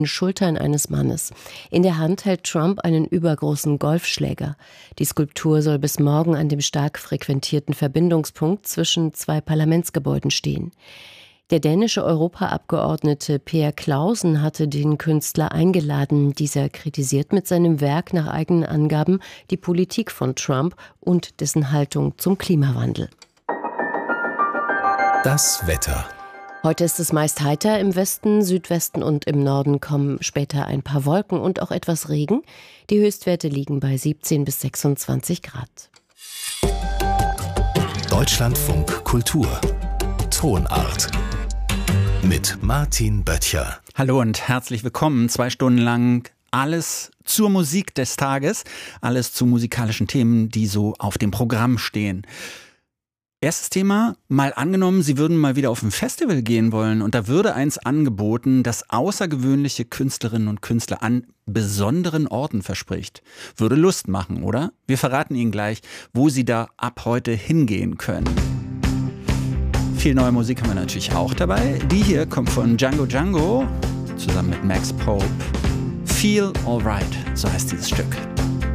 Schultern eines Mannes. In der Hand hält Trump einen übergroßen Golfschläger. Die Skulptur soll bis morgen an dem stark frequentierten Verbindungspunkt zwischen zwei Parlamentsgebäuden stehen. Der dänische Europaabgeordnete Per Clausen hatte den Künstler eingeladen. Dieser kritisiert mit seinem Werk nach eigenen Angaben die Politik von Trump und dessen Haltung zum Klimawandel. Das Wetter. Heute ist es meist heiter, im Westen, Südwesten und im Norden kommen später ein paar Wolken und auch etwas Regen. Die Höchstwerte liegen bei 17 bis 26 Grad. Deutschlandfunk Kultur. Tonart. Mit Martin Böttcher. Hallo und herzlich willkommen. 2 Stunden lang alles zur Musik des Tages. Alles zu musikalischen Themen, die so auf dem Programm stehen. Erstes Thema, mal angenommen, Sie würden mal wieder auf ein Festival gehen wollen und da würde eins angeboten, das außergewöhnliche Künstlerinnen und Künstler an besonderen Orten verspricht. Würde Lust machen, oder? Wir verraten Ihnen gleich, wo Sie da ab heute hingehen können. Viel neue Musik haben wir natürlich auch dabei. Die hier kommt von Django Django zusammen mit Max Pope. Feel Alright, so heißt dieses Stück.